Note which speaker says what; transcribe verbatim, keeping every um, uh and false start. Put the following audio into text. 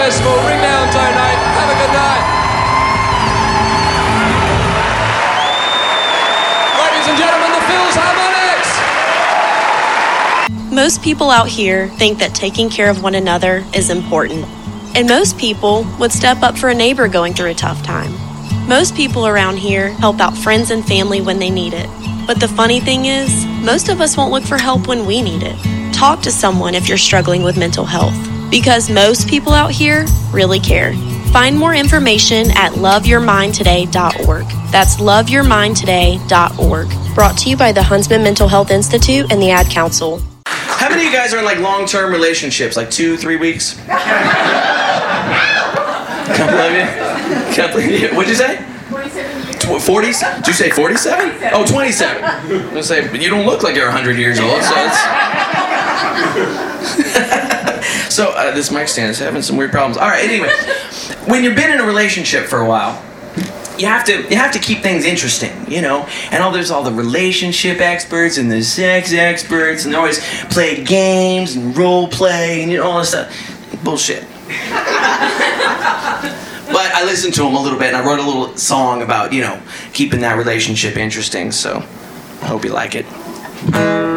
Speaker 1: Festival, Ringdown Donate. Have a good night. Ladies and gentlemen, the Phil's Harmonics.
Speaker 2: Most people out here think that taking care of one another is important. And most people would step up for a neighbor going through a tough time. Most people around here help out friends and family when they need it. But the funny thing is, most of us won't look for help when we need it. Talk to someone if you're struggling with mental health, because most people out here really care. Find more information at love your mind today dot org. That's love your mind today dot org. Brought to you by the Huntsman Mental Health Institute and the Ad Council.
Speaker 3: How many of you guys are in like long-term relationships, like two, three weeks? Couple of you? Couple of you? What'd you say? forty-seven. forty? Did you say forty-seven? Oh, twenty-seven. I was gonna say, but you don't look like you're one hundred years old, so it's... So, uh, this mic stand is having some weird problems. All right, anyway. When you've been in a relationship for a while, you have to you have to keep things interesting, you know? And all there's all the relationship experts and the sex experts, and they always play games and role play and you know, all this stuff. Bullshit. But I listened to them a little bit, and I wrote a little song about, you know, keeping that relationship interesting, so I hope you like it.